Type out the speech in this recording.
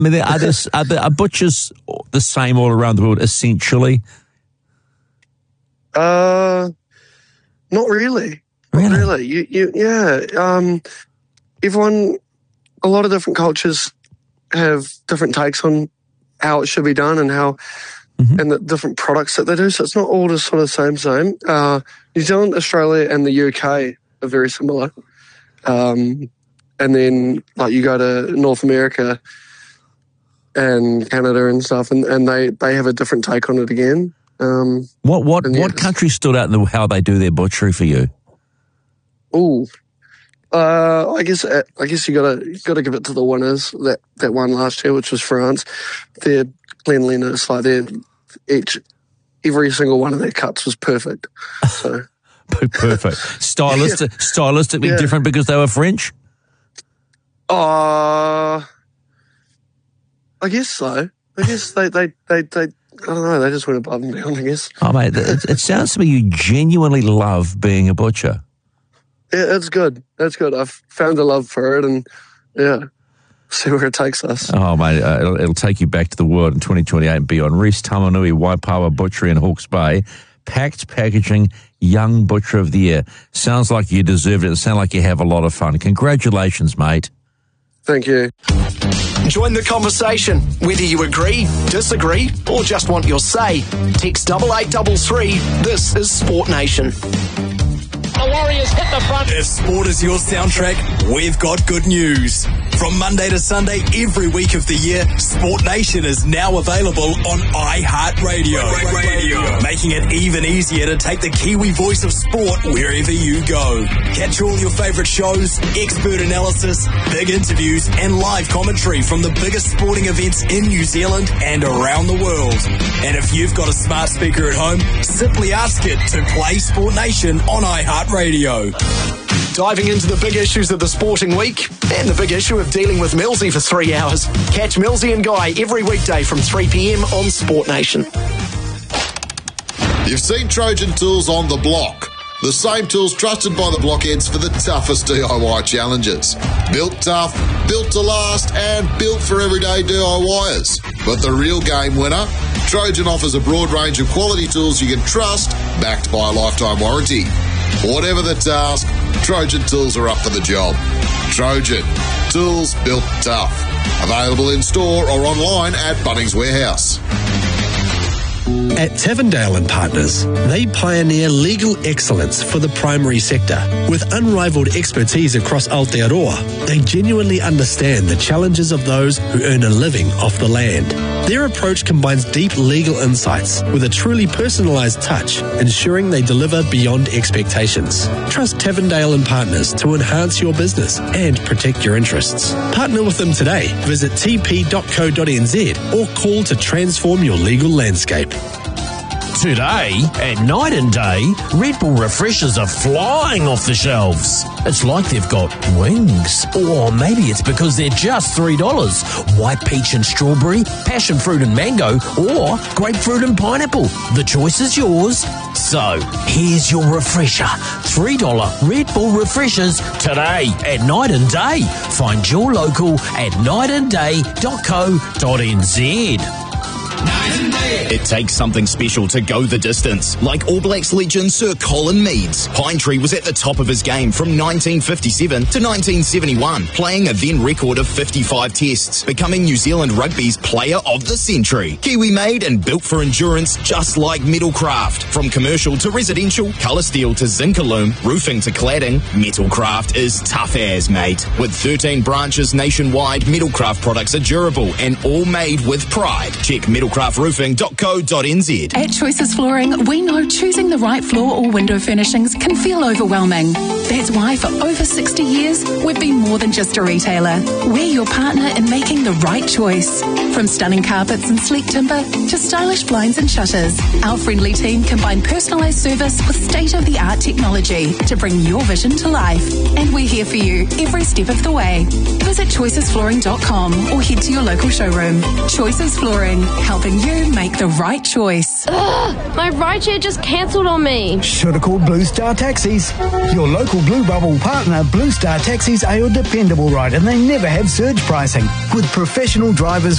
I mean, are butchers the same all around the world, essentially? Not really. Not really. Everyone, a lot of different cultures have different takes on how it should be done and how, and the different products that they do. So it's not all just sort of same. New Zealand, Australia, and the UK are very similar. And then, like, you go to North America and Canada and stuff, and they have a different take on it again. What country stood out in how they do their butchery for you? I guess you gotta give it to the winners that won last year, which was France. Their cleanliness, like every single one of their cuts was perfect. So perfect. Stylistically different because they were French. I guess so. I guess they I don't know, they just went above and beyond, I guess. Oh, mate, it sounds to me you genuinely love being a butcher. Yeah, it's good. That's good. I've found a love for it, and see where it takes us. Oh, mate, it'll take you back to the world in 2028 and beyond. Reese Tamanui, Waipawa Butchery in Hawke's Bay, packed packaging, Young Butcher of the Year. Sounds like you deserve it. It sounds like you have a lot of fun. Congratulations, mate. Thank you. Join the conversation. Whether you agree, disagree, or just want your say, text 8833. This is Sport Nation. The Warriors hit the front. If sport is your soundtrack, we've got good news. From Monday to Sunday, every week of the year, Sport Nation is now available on iHeartRadio. Making it even easier to take the Kiwi voice of sport wherever you go. Catch all your favourite shows, expert analysis, big interviews, and live commentary from the biggest sporting events in New Zealand and around the world. And if you've got a smart speaker at home, simply ask it to play Sport Nation on iHeartRadio. Diving into the big issues of the sporting week and the big issue of dealing with Millsy for 3 hours. Catch Millsy and Guy every weekday from 3 p.m. on Sport Nation. You've seen Trojan Tools on the block. The same tools trusted by the blockheads for the toughest DIY challenges. Built tough, built to last, and built for everyday DIYers. But the real game winner? Trojan offers a broad range of quality tools you can trust, backed by a lifetime warranty. Whatever the task, Trojan Tools are up for the job. Trojan, tools built tough. Available in store or online at Bunnings Warehouse. At Tavendale & Partners, they pioneer legal excellence for the primary sector. With unrivaled expertise across Aotearoa, they genuinely understand the challenges of those who earn a living off the land. Their approach combines deep legal insights with a truly personalised touch, ensuring they deliver beyond expectations. Trust Tavendale & Partners to enhance your business and protect your interests. Partner with them today. Visit tp.co.nz or call to transform your legal landscape. Today, at Night and Day, Red Bull refreshers are flying off the shelves. It's like they've got wings. Or maybe it's because they're just $3. White peach and strawberry, passion fruit and mango, or grapefruit and pineapple. The choice is yours. So, here's your refresher. $3 Red Bull refreshers today at Night and Day. Find your local at nightandday.co.nz. It takes something special to go the distance, like All Blacks legend Sir Colin Meads. Pinetree was at the top of his game from 1957 to 1971, playing a then record of 55 tests, becoming New Zealand Rugby's Player of the Century. Kiwi-made and built for endurance, just like Metalcraft. From commercial to residential, colour steel to Zincalume, roofing to cladding, Metalcraft is tough as, mate. With 13 branches nationwide, Metalcraft products are durable and all made with pride. Check metalcraftroofing.co.nz. At Choices Flooring, we know choosing the right floor or window furnishings can feel overwhelming. That's why for over 60 years, we've been more than just a retailer. We're your partner in making the right choice. From stunning carpets and sleek timber to stylish blinds and shutters, our friendly team combine personalised service with state-of-the-art technology to bring your vision to life. And we're here for you every step of the way. Visit choicesflooring.com or head to your local showroom. Choices Flooring, helping you make the right choice. Ugh, my rideshare just cancelled on me. Should have called Blue Star Taxis. Your local Blue Bubble partner, Blue Star Taxis, are your dependable ride, and they never have surge pricing. With professional drivers